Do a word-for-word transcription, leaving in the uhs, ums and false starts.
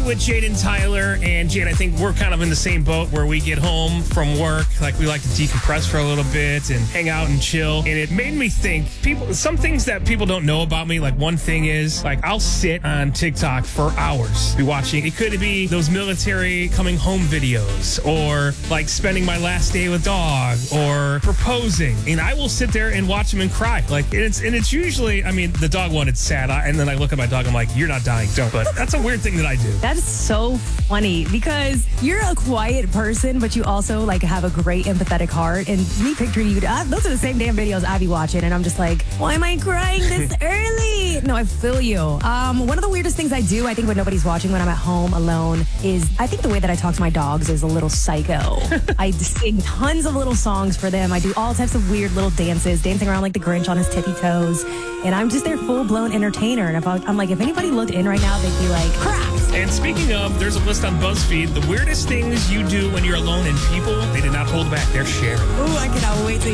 with Jaden Tyler. And Jade, I think we're kind of in the same boat where we get home from work. Like, we like to decompress for a little bit and hang out and chill. And it made me think, people, some things that people don't know about me. Like, one thing is, like, I'll sit on TikTok for hours, be watching. It could be those military coming home videos, or like spending my last day with dog, or proposing. And I will sit there and watch them and cry. Like, and it's, and it's usually, I mean, the dog one, it's sad. I, and then I look at my dog, I'm like, you're not dying, don't. But that's a weird thing that I do. That's so funny because you're a quiet person, but you also like have a great empathetic heart. And me picturing you, uh, those are the same damn videos I be watching. And I'm just like, why am I crying this early? No, I feel you. Um, one of the weirdest things I do, I think when nobody's watching, when I'm at home alone, is I think the way that I talk to my dogs is a little psycho. I sing tons of little songs for them. I do all types of weird little dances, dancing around like the Grinch on his tippy toes. And I'm just their full-blown entertainer. And if I, I'm like, if anybody looked in right now, they'd be like, crap. And speaking of, there's a list on BuzzFeed. The weirdest things you do when you're alone, and people, they did not hold back. They're sharing. Ooh, I cannot wait to